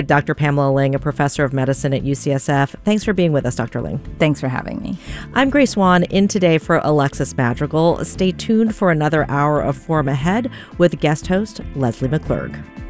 Dr. Pamela Ling, a professor of medicine at UCSF. Thanks for being with us, Dr. Ling. Thanks for having me. I'm Grace Swan, in today for Alexis Madrigal. Stay tuned for another hour of Forum Ahead with guest host Leslie McClurg.